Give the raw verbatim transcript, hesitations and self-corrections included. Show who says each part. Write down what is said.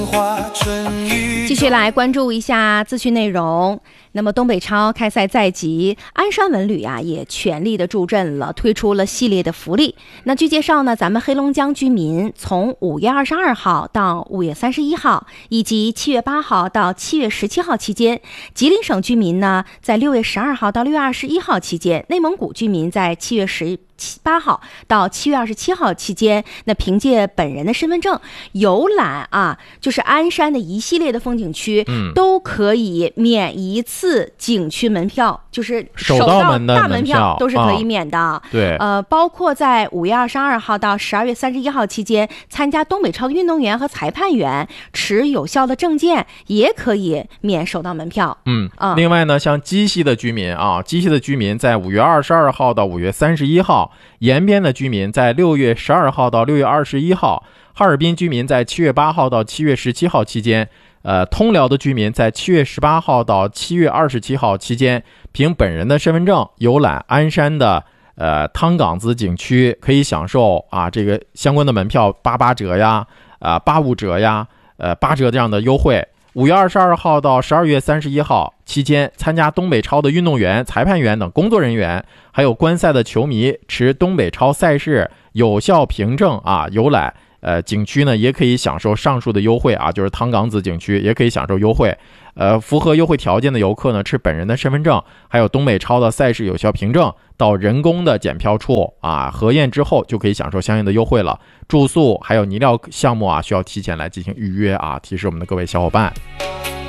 Speaker 1: 继续来关注一下资讯内容。那么东北超开赛在即，鞍山文旅啊也全力的助阵了，推出了系列的福利。那据介绍呢，咱们黑龙江居民从五月二十二号到五月三十一号，以及七月八号到七月十七号期间，吉林省居民呢在六月十二号到六月二十一号期间，内蒙古居民在七月十八号到七月二十七号期间，那凭借本人的身份证游览啊，就是鞍山的一系列的风景区，嗯，都可以免一次景区门票，就是
Speaker 2: 首道门的
Speaker 1: 大门票都是可以免的。
Speaker 2: 啊、对，
Speaker 1: 呃，包括在五月二十二号到十二月三十一号期间，参加东北超的运动员和裁判员持有效的证件也可以免首道门票。
Speaker 2: 嗯，啊、另外呢，像鸡西的居民啊，鸡西的居民在五月二十二号到五月三十一号。延边的居民在六月十二号到六月二十一号，哈尔滨居民在七月八号到七月十七号期间，呃，通辽的居民在七月十八号到七月二十七号期间，凭本人的身份证游览鞍山的呃汤岗子景区，可以享受啊这个相关的门票八八折呀，啊、呃、八五折呀，呃八折这样的优惠。五月二十二号到十二月三十一号期间，参加东北超的运动员、裁判员等工作人员，还有观赛的球迷，持东北超赛事有效凭证啊游览呃景区呢，也可以享受上述的优惠啊，就是汤岗子景区也可以享受优惠。呃，符合优惠条件的游客呢，持本人的身份证，还有东北超的赛事有效凭证，到人工的检票处啊核验之后，就可以享受相应的优惠了。住宿还有泥料项目啊，需要提前来进行预约啊，提示我们的各位小伙伴。